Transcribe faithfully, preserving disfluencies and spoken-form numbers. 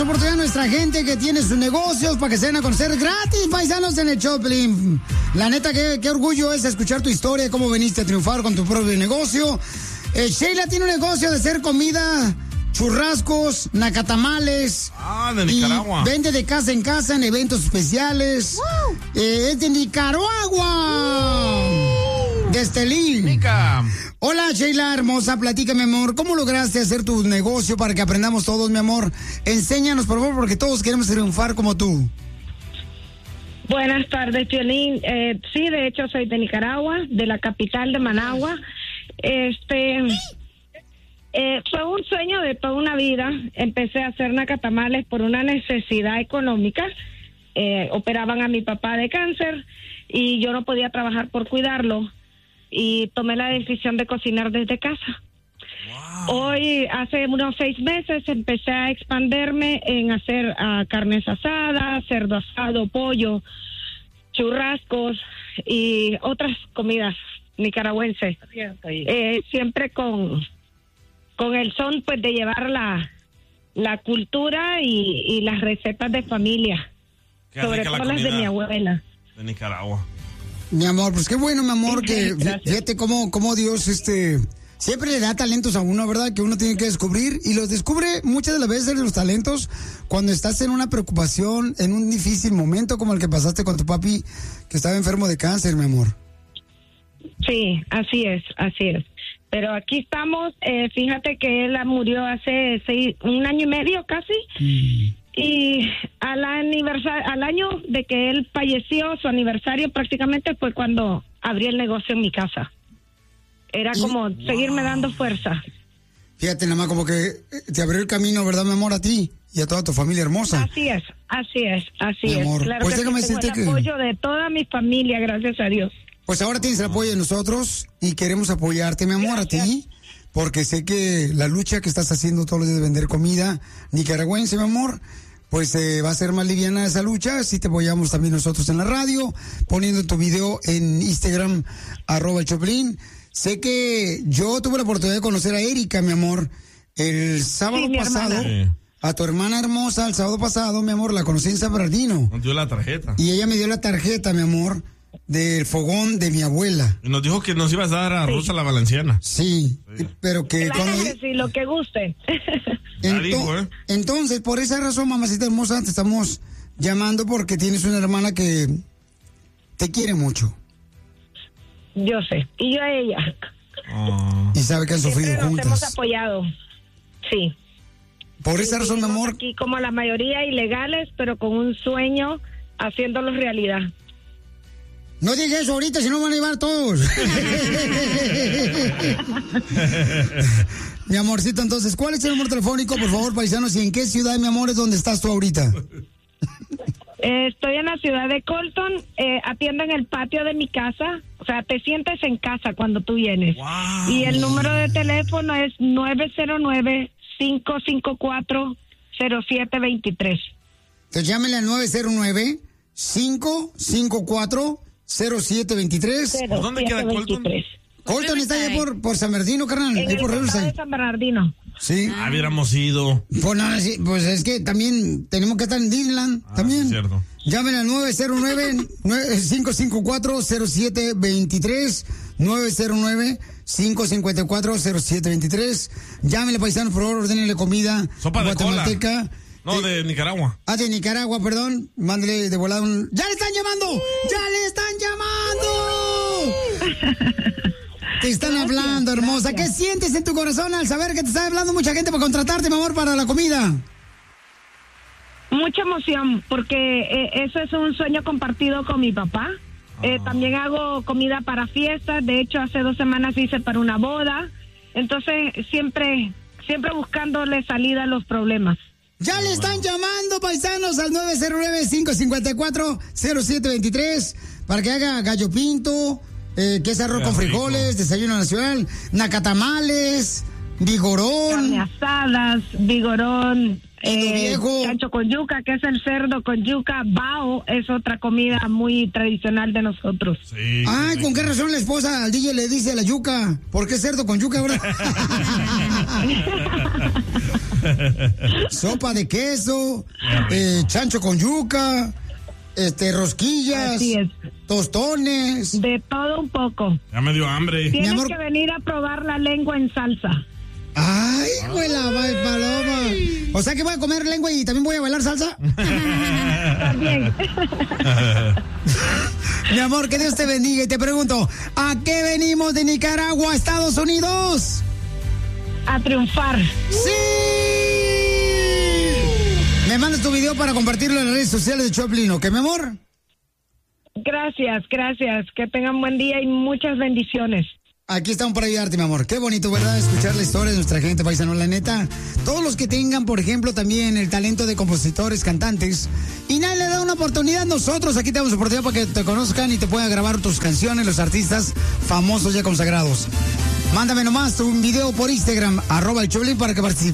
damos oportunidad a nuestra gente que tiene sus negocios para que se den a conocer gratis, paisanos, en el Choplin. La neta, qué, qué orgullo es escuchar tu historia, cómo veniste a triunfar con tu propio negocio. Eh, Sheila tiene un negocio de hacer comida, churrascos, nacatamales. Ah, de Nicaragua. Vende de casa en casa en eventos especiales. Wow. Eh, es de Nicaragua. Uh. De Estelín. Nica. Hola, Sheila hermosa, platícame, mi amor. ¿Cómo lograste hacer tu negocio para que aprendamos todos, mi amor? Enséñanos, por favor, porque todos queremos triunfar como tú. Buenas tardes, Piolín. Eh, sí, de hecho, soy de Nicaragua, de la capital de Managua. Este... Eh, fue un sueño de toda una vida. Empecé a hacer nacatamales por una necesidad económica. Eh, operaban a mi papá de cáncer y yo no podía trabajar por cuidarlo. Y tomé la decisión de cocinar desde casa. Wow. Hoy, hace unos seis meses, empecé a expanderme en hacer uh, carnes asadas, cerdo asado, pollo, churrascos y otras comidas nicaragüenses. Eh, siempre con... con el son, pues, de llevar la, la cultura y, y las recetas de familia. Qué sobre todo las de mi abuela. De Nicaragua. Mi amor, pues qué bueno, mi amor, Sí, que gracias. fíjate cómo, cómo Dios este siempre le da talentos a uno, ¿verdad? Que uno tiene que descubrir y los descubre muchas de las veces los talentos cuando estás en una preocupación, en un difícil momento como el que pasaste con tu papi que estaba enfermo de cáncer, mi amor. Sí, así es, así es. Pero aquí estamos, eh, fíjate que él murió hace seis, un año y medio casi, mm. y al aniversario, al año de que él falleció, su aniversario prácticamente fue cuando abrí el negocio en mi casa. Era como y, seguirme wow. dando fuerza. Fíjate, nada más como que te abrió el camino, ¿verdad, mi amor? A ti y a toda tu familia hermosa. Así es, así es, así mi es. Amor. Claro pues que déjame tengo el decirte apoyo que... de toda mi familia, gracias a Dios. Pues ahora tienes el apoyo de nosotros y queremos apoyarte, mi amor, Gracias. a ti, porque sé que la lucha que estás haciendo todos los días de vender comida nicaragüense, mi amor, pues eh, va a ser más liviana esa lucha si te apoyamos también nosotros en la radio, poniendo tu video en Instagram, arroba el Choplin. Sé que yo tuve la oportunidad de conocer a Erika, mi amor, el sábado sí, pasado. Sí. A tu hermana hermosa, el sábado pasado, mi amor, la conocí en San Bernardino. Nos dio la tarjeta. Y ella me dio la tarjeta, mi amor, del fogón de mi abuela. Y nos dijo que nos ibas a dar a sí. Rosa la Valenciana. Sí, sí. pero que claro cuando... que sí, lo que guste. Ento... dijo, ¿eh? Entonces, por esa razón, mamacita hermosa, te estamos llamando porque tienes una hermana que te quiere mucho. Yo sé, y yo a ella. Oh. Y sabe que han sufrido Siempre juntas. Nos hemos apoyado, sí. Por esa sí, razón, mi amor. Aquí como la mayoría ilegales, pero con un sueño, haciéndolos realidad. No digas eso ahorita, si no van a llevar todos. Mi amorcito, entonces, ¿cuál es el número telefónico, por favor, paisanos? ¿Y en qué ciudad, mi amor, es donde estás tú ahorita? Eh, estoy en la ciudad de Colton, eh, atiendo en el patio de mi casa, o sea, te sientes en casa cuando tú vienes. Wow. Y el número de teléfono es nueve cero nueve, cinco cinco cuatro, cero siete dos tres. Entonces llámenle al nueve cero nueve, cinco cinco cuatro, cero siete dos tres. ¿Por dónde queda Colton? Colton está allá por, por San Bernardino, carnal. En ahí el por condado de San Bernardino. Sí. Ah, hubiéramos ido. Pues, no, sí, pues es que también tenemos que estar en Disneyland. Ah, también. Es cierto. Llamen al nueve cero nueve, cinco cinco cuatro, cero siete dos tres. nueve cero nueve, cinco cinco cuatro, cero siete dos tres. Llámenle, paisanos, por favor, ordenenle comida. Sopa de guatemalteca. No, eh, de Nicaragua. Ah, de Nicaragua, perdón. Mándele de volada un... ¡Ya le están llamando! ¡Ya le están llamando! Te están gracias, hablando, hermosa. Gracias. ¿Qué sientes en tu corazón al saber que te está hablando mucha gente para contratarte, mi amor, para la comida? Mucha emoción, porque eh, eso es un sueño compartido con mi papá. Oh. Eh, también hago comida para fiestas. De hecho, hace dos semanas hice para una boda. Entonces, siempre, siempre buscándole salida a los problemas. Ya le están llamando, paisanos, al nueve cero nueve, cinco cinco cuatro, cero siete dos tres para que haga gallo pinto, eh, que es arroz con frijoles, rico. Desayuno nacional, nacatamales, vigorón. Carne asadas, vigorón, eh, viejo. Chancho con yuca, que es el cerdo con yuca. Bao es otra comida muy tradicional de nosotros. Sí, ay, ¿con qué razón la esposa al D J le dice la yuca? ¿Por qué cerdo con yuca, verdad? sopa de queso, eh, chancho con yuca, este, rosquillas, Así es. tostones. De todo un poco. Ya me dio hambre. Tienes amor- que venir a probar la lengua en salsa. Ay, güey, la va- paloma. O sea que voy a comer lengua y también voy a bailar salsa. También. Mi amor, que Dios te bendiga. Y te pregunto, ¿a qué venimos de Nicaragua a Estados Unidos? A triunfar. ¡Sí! Me mandas tu video para compartirlo en las redes sociales de Choplin, ¿ok, mi amor? Gracias, gracias. Que tengan buen día y muchas bendiciones. Aquí estamos para ayudarte, mi amor. Qué bonito, ¿verdad? Escuchar la historia de nuestra gente paisano, la neta. Todos los que tengan, por ejemplo, también el talento de compositores, cantantes, y nadie le da una oportunidad, nosotros aquí te damos oportunidad para que te conozcan y te puedan grabar tus canciones, los artistas famosos ya consagrados. Mándame nomás un video por Instagram, arroba el Choplin, para que participes.